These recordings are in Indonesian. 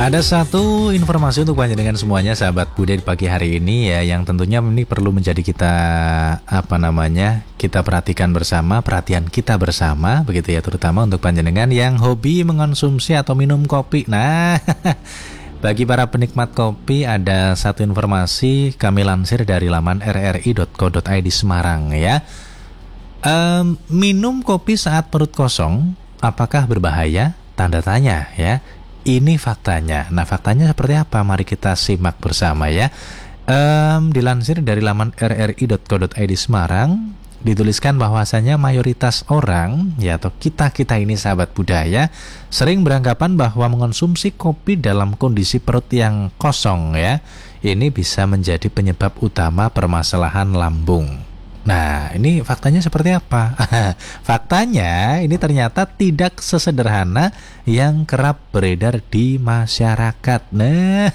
Ada satu informasi untuk panjenengan semuanya sahabat Buda di pagi hari ini ya, yang tentunya ini perlu menjadi kita perhatikan bersama, perhatian kita bersama begitu ya, terutama untuk panjenengan yang hobi mengonsumsi atau minum kopi. Nah, bagi para penikmat kopi ada satu informasi kami lansir dari laman rri.co.id Semarang ya. Minum kopi saat perut kosong apakah berbahaya? Tanda tanya ya. Ini faktanya. Nah, faktanya seperti apa? Mari kita simak bersama ya. Dilansir dari laman rri.co.id Semarang, dituliskan bahwasanya mayoritas orang ya, atau kita ini sahabat budaya, sering beranggapan bahwa mengonsumsi kopi dalam kondisi perut yang kosong ya, ini bisa menjadi penyebab utama permasalahan lambung. Nah, ini faktanya seperti apa? Faktanya ini ternyata tidak sesederhana yang kerap beredar di masyarakat. Nah,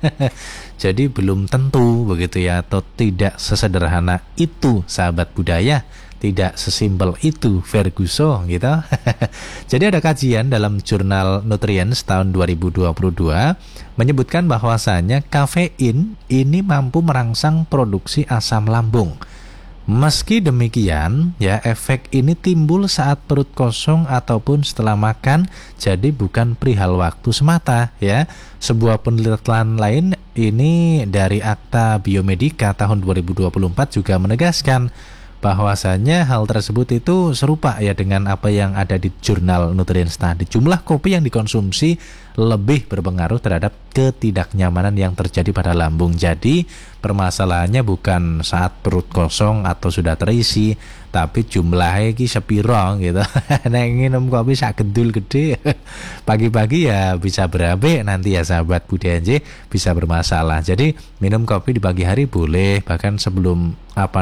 jadi belum tentu begitu ya, atau tidak sesederhana itu sahabat budaya, tidak sesimpel itu Ferguson gitu. Jadi ada kajian dalam jurnal Nutrients tahun 2022 menyebutkan bahwasanya kafein ini mampu merangsang produksi asam lambung. Meski demikian, ya efek ini timbul saat perut kosong ataupun setelah makan, jadi bukan perihal waktu semata ya. Sebuah penelitian lain ini dari Akta Biomedika tahun 2024 juga menegaskan bahwasanya hal tersebut itu serupa ya dengan apa yang ada di jurnal Nutrients tadi. Jumlah kopi yang dikonsumsi lebih berpengaruh terhadap ketidaknyamanan yang terjadi pada lambung. Jadi permasalahannya bukan saat perut kosong atau sudah terisi, tapi jumlahnya ki sepiro gitu. Nek nginum kopi sak gendul gede pagi-pagi ya bisa berabe nanti ya sahabat budaya bisa bermasalah. Jadi minum kopi di pagi hari boleh, bahkan sebelum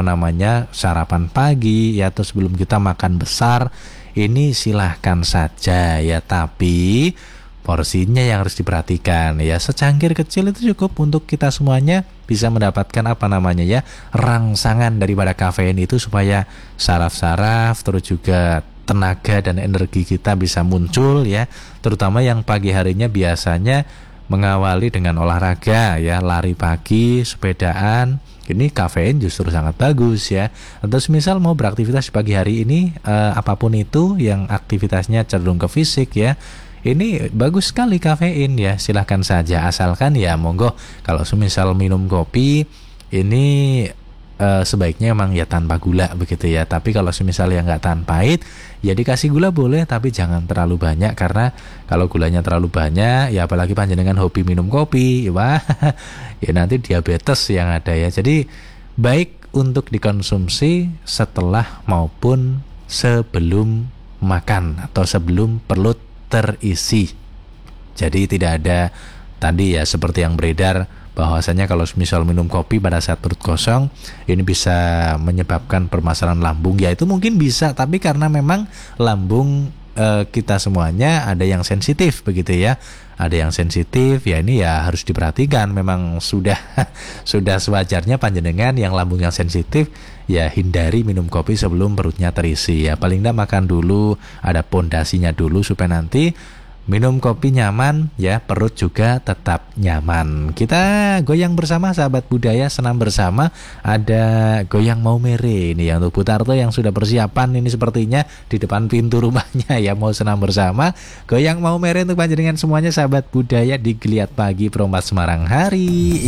sarapan pagi ya, atau sebelum kita makan besar, ini silahkan saja ya, tapi porsinya yang harus diperhatikan ya. Secangkir kecil itu cukup untuk kita semuanya bisa mendapatkan rangsangan daripada kafein itu, supaya saraf-saraf terus juga tenaga dan energi kita bisa muncul ya, terutama yang pagi harinya biasanya mengawali dengan olahraga ya, lari pagi, sepedaan. Ini kafein justru sangat bagus ya. Atau misal mau beraktivitas di pagi hari ini, apapun itu yang aktivitasnya cenderung ke fisik ya, ini bagus sekali kafein ya, silahkan saja, asalkan ya monggo kalau semisal minum kopi ini sebaiknya memang ya tanpa gula begitu ya. Tapi kalau semisal yang nggak tahan pahit ya dikasih gula boleh, tapi jangan terlalu banyak, karena kalau gulanya terlalu banyak ya, apalagi panjenengan hobi minum kopi ya, ya nanti diabetes yang ada ya. Jadi baik untuk dikonsumsi setelah maupun sebelum makan atau sebelum perut terisi. Jadi tidak ada tadi ya seperti yang beredar bahwasanya kalau misal minum kopi pada saat perut kosong ini bisa menyebabkan permasalahan lambung. Ya itu mungkin bisa, tapi karena memang lambung kita semuanya ada yang sensitif begitu ya. Ada yang sensitif ya, ini ya harus diperhatikan. Memang sudah sewajarnya panjenengan yang lambung yang sensitif ya hindari minum kopi sebelum perutnya terisi ya. Paling tidak makan dulu, ada pondasinya dulu supaya nanti minum kopi nyaman ya, perut juga tetap nyaman. Kita goyang bersama sahabat budaya, senam bersama. Ada goyang mau mere ini yang untuk Butarto yang sudah persiapan ini sepertinya di depan pintu rumahnya ya, mau senam bersama. Goyang mau mere untuk panjenengan semuanya sahabat budaya di Geliat Pagi Perompas Semarang hari